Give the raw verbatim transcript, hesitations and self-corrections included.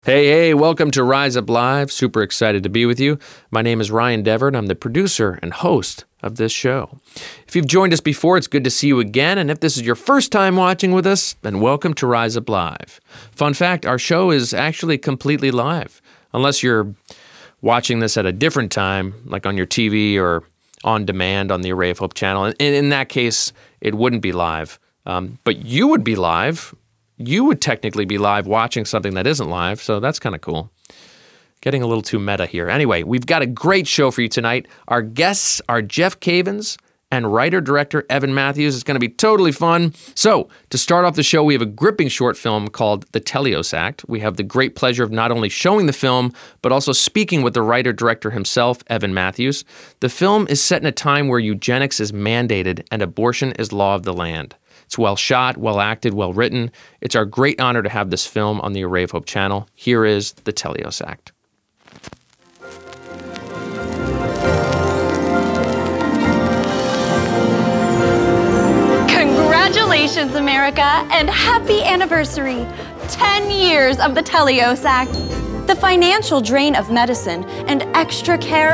Hey, hey, welcome to Rise Up Live. Super excited to be with you. My name is Ryan Dever, and I'm the producer and host of this show. If you've joined us before, it's good to see you again, and if this is your first time watching with us, then welcome to Rise Up Live. Fun fact, our show is actually completely live, unless you're watching this at a different time, like on your T V or on demand on the Array of Hope channel. And in that case, it wouldn't be live, um, but you would be live. You would technically be live watching something that isn't live, so that's kind of cool. Getting a little too meta here. Anyway, we've got a great show for you tonight. Our guests are Jeff Cavins and writer-director Evan Matthews. It's going to be totally fun. So, to start off the show, we have a gripping short film called The Teleos Act. We have the great pleasure of not only showing the film, but also speaking with the writer-director himself, Evan Matthews. The film is set in a time where eugenics is mandated and abortion is law of the land. It's well shot, well acted, well written. It's our great honor to have this film on the Array of Hope channel. Here is The Teleos Act. Congratulations, America, and happy anniversary. Ten years of the Teleos Act. The financial drain of medicine and extra care